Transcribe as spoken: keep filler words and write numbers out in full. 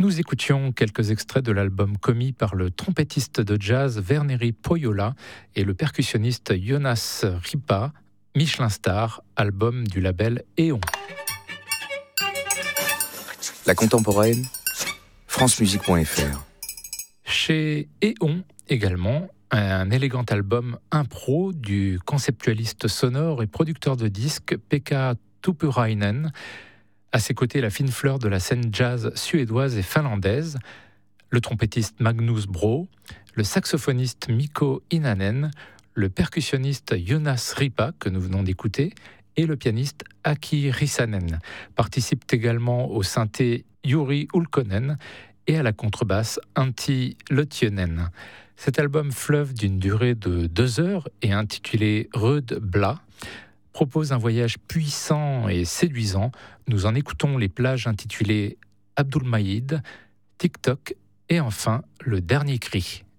Nous écoutions quelques extraits de l'album commis par le trompettiste de jazz Verneri Pohjola et le percussionniste Jonas Ripa, Michelin Star, album du label Éon. La contemporaine, francemusique point f r. Chez Éon également, un élégant album impro du conceptualiste sonore et producteur de disques Pekka Tuppurainen. À ses côtés, la fine fleur de la scène jazz suédoise et finlandaise, le trompettiste Magnus Bro, le saxophoniste Mikko Inanen, le percussionniste Jonas Ripa, que nous venons d'écouter, et le pianiste Aki Rissanen. Participent également au synthé Juri Ulkkonen et à la contrebasse Antti Lötjönen. Cet album fleuve d'une durée de deux heures et intitulé Röd Bla propose un voyage puissant et séduisant. Nous en écoutons les plages intitulées Abdulmajid, TikTok et enfin Le Dernier Cri.